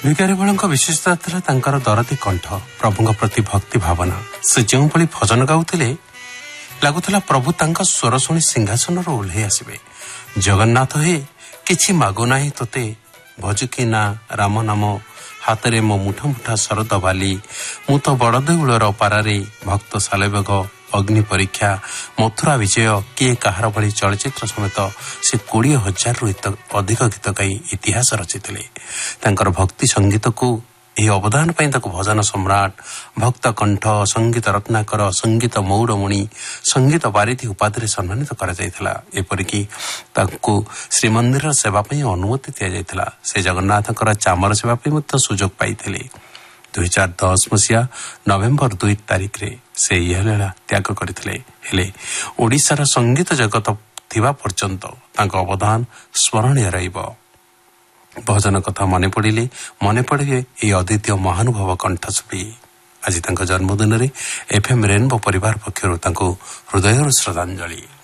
ଭିକାରୀ ବଳଙ୍କ ବିଶେଷତା ଥିଲା ତାଙ୍କର ଦରଦୀ କଣ୍ଠ, ପ୍ରଭୁଙ୍କ ପ୍ରତି ଭକ୍ତି ଭାବନା। ସେ ଯେଉଁଭଳି ଭଜନ ଗାଉଥିଲେ ଲାଗୁଥିଲା ପ୍ରଭୁ ତାଙ୍କ ସ୍ୱର ଶୁଣି ସିଂହାସନରୁ ଓହ୍ଲାଇ ଆସିବେ। ଜଗନ୍ନାଥ ହେ, କିଛି ମାଗୁନାହିଁ ତୋତେ, ଭଜୁକି ନା ରାମ ନାମ, ହାତରେ ମୋ ମୁଠା ମୁଠା ଶରଦ ବାଲି, ମୁଁ ତ ବଡ଼ ଦେଉଳର ପାରାରେ, ଭକ୍ତ ସାଲେବେଗ, ଅଗ୍ନି ପରୀକ୍ଷା, ମଥୁରା ବିଜୟ, କିଏ କାହାର ଭଳି ଚଳଚ୍ଚିତ୍ର ସମେତ ସେ 20,000ରୁ ଅଧିକ ଗୀତ ଗାଇ ଇତିହାସ ରଚିଥିଲେ। ତାଙ୍କର ଭକ୍ତି ସଙ୍ଗୀତକୁ ଏହି ଅବଦାନ ପାଇଁ ତାକୁ ଭଜନ ସମ୍ରାଟ, ଭକ୍ତ କଣ୍ଠ, ସଙ୍ଗୀତ ରତ୍ନାକର, ସଙ୍ଗୀତ ମୌଡ଼ମଣି, ସଙ୍ଗୀତ ବାରିଧି ଉପାଧିରେ ସମ୍ମାନିତ କରାଯାଇଥିଲା। ଏପରିକି ତାଙ୍କୁ ଶ୍ରୀମନ୍ଦିରର ସେବା ପାଇଁ ଅନୁମତି ଦିଆଯାଇଥିଲା। ସେ ଜଗନ୍ନାଥଙ୍କର ଚାମର ସେବା ପାଇଁ ମଧ୍ୟ ସୁଯୋଗ ପାଇଥିଲେ। 2010 ମସିହା ନଭେମ୍ବର 2 ତାରିଖରେ ସେ ଇହଲୀଳା ତ୍ୟାଗ କରିଥିଲେ। ହେଲେ ଓଡ଼ିଶାର ସଙ୍ଗୀତ ଜଗତ ଥିବା ପର୍ଯ୍ୟନ୍ତ ତାଙ୍କ ଅବଦାନ ସ୍ମରଣୀୟ ରହିବ। ଭଜନ କଥା ମନେ ପଡ଼ିଲେ ମନେ ପଡ଼ିବେ ଏହି ଅଦ୍ୱିତୀୟ ମହାନୁଭବ କଣ୍ଠଶିଳ୍ପୀ। ଆଜି ତାଙ୍କ ଜନ୍ମଦିନରେ FM ରେନବୋ ପରିବାର ପକ୍ଷରୁ ତାଙ୍କୁ ହୃଦୟରୁ ଶ୍ରଦ୍ଧାଞ୍ଜଳି।